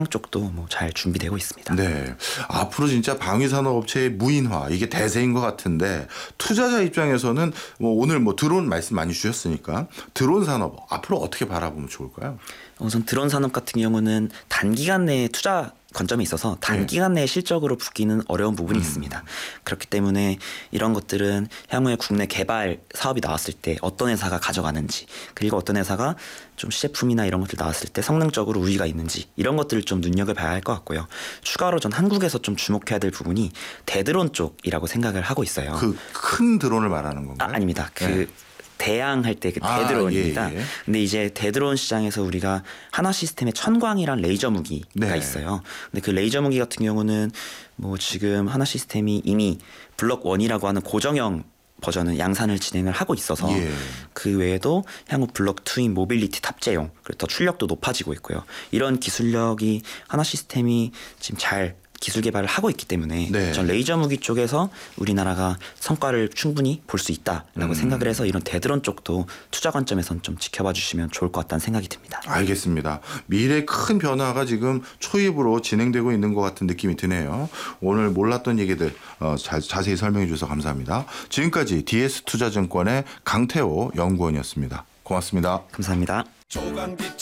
쪽도 뭐 잘 준비되고 있습니다. 네. 앞으로 진짜 방위산업업체의 무인화 이게 대세인 것 같은데 투자자 입장에서는 뭐 오늘 뭐 드론 말씀 많이 주셨으니까 드론 산업 앞으로 어떻게 바라보면 좋을까요? 우선 드론 산업 같은 경우는 단기간 내에 투자 관점이 있어서 단기간 내에 실적으로 붙기는 어려운 부분이 있습니다. 그렇기 때문에 이런 것들은 향후에 국내 개발 사업이 나왔을 때 어떤 회사가 가져가는지, 그리고 어떤 회사가 좀 시제품이나 이런 것들 나왔을 때 성능적으로 우위가 있는지, 이런 것들을 좀 눈여겨봐야 할 것 같고요. 추가로 전 한국에서 좀 주목해야 될 부분이 대드론 쪽이라고 생각을 하고 있어요. 그 큰 드론을 말하는 건가요? 아닙니다. 대항할 때 그 대드론입니다. 예. 근데 이제 대드론 시장에서 우리가 하나 시스템의 천광이란 레이저 무기가 있어요. 근데 그 레이저 무기 같은 경우는 뭐 지금 하나 시스템이 이미 블럭 1이라고 하는 고정형 버전은 양산을 진행을 하고 있어서 그 외에도 향후 블럭 2인 모빌리티 탑재용, 그리고 더 출력도 높아지고 있고요. 이런 기술력이 하나 시스템이 지금 잘 기술 개발을 하고 있기 때문에 전 레이저 무기 쪽에서 우리나라가 성과를 충분히 볼 수 있다라고 생각을 해서 이런 대드론 쪽도 투자 관점에선 좀 지켜봐 주시면 좋을 것 같다는 생각이 듭니다. 알겠습니다. 미래의 큰 변화가 지금 초입으로 진행되고 있는 것 같은 느낌이 드네요. 오늘 몰랐던 얘기들 자세히 설명해 주셔서 감사합니다. 지금까지 DS투자증권의 강태호 연구원이었습니다. 고맙습니다. 감사합니다.